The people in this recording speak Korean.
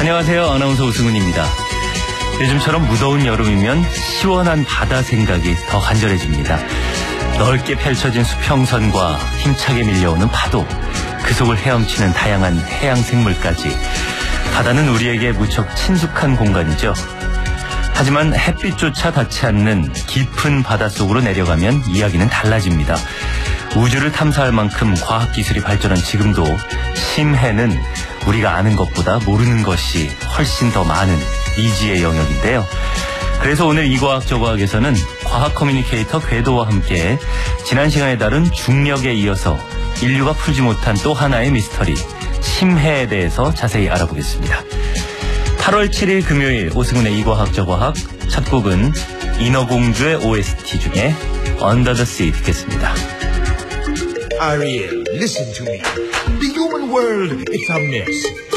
안녕하세요. 아나운서 오승훈입니다. 요즘처럼 무더운 여름이면 시원한 바다 생각이 더 간절해집니다. 넓게 펼쳐진 수평선과 힘차게 밀려오는 파도, 그 속을 헤엄치는 다양한 해양 생물까지 바다는 우리에게 무척 친숙한 공간이죠. 하지만 햇빛조차 닿지 않는 깊은 바닷속으로 내려가면 이야기는 달라집니다. 우주를 탐사할 만큼 과학기술이 발전한 지금도 심해는 우리가 아는 것보다 모르는 것이 훨씬 더 많은 미지의 영역인데요. 그래서 오늘 이과학 저과학에서는 과학 커뮤니케이터 궤도와 함께 지난 시간에 다룬 중력에 이어서 인류가 풀지 못한 또 하나의 미스터리, 심해에 대해서 자세히 알아보겠습니다. 8월 7일 금요일 오승훈의 이과학 저과학 첫 곡은 인어공주의 OST 중에 Under the Sea 듣겠습니다. Ariel, listen to me. The human world, it's a mess.